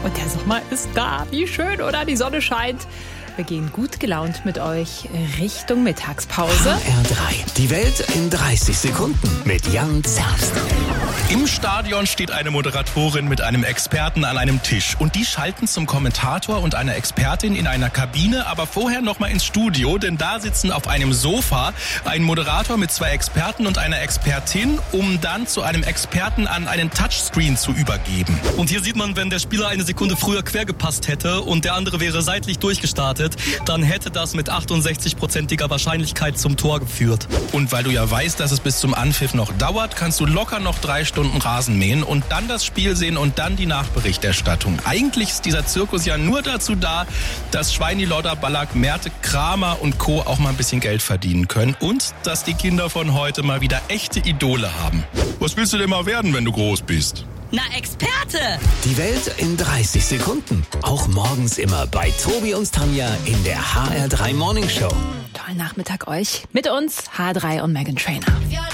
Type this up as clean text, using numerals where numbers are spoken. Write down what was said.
Und der Sommer ist da. Wie schön, oder? Die Sonne scheint. Wir gehen gut gelaunt mit euch Richtung Mittagspause. HR3. Die Welt in 30 Sekunden mit Jan Zerbst. Im Stadion steht eine Moderatorin mit einem Experten an einem Tisch. Und die schalten zum Kommentator und einer Expertin in einer Kabine, aber vorher noch mal ins Studio, denn da sitzen auf einem Sofa ein Moderator mit 2 Experten und einer Expertin, um dann zu einem Experten an einen Touchscreen zu übergeben. Und hier sieht man, wenn der Spieler eine Sekunde früher quer gepasst hätte und der andere wäre seitlich durchgestartet, dann hätte das mit 68%iger Wahrscheinlichkeit zum Tor geführt. Und weil du ja weißt, dass es bis zum Anpfiff noch dauert, kannst du locker noch 3 Stunden Rasen mähen und dann das Spiel sehen und dann die Nachberichterstattung. Eigentlich ist dieser Zirkus ja nur dazu da, dass Schweini, Lodder, Ballack, Merte, Kramer und Co. auch mal ein bisschen Geld verdienen können und dass die Kinder von heute mal wieder echte Idole haben. Was willst du denn mal werden, wenn du groß bist? Na, Experte! Die Welt in 30 Sekunden. Auch morgens immer bei Tobi und Tanja in der HR3 Morning Show. Tollen Nachmittag euch. Mit uns H3 und Meghan Trainor.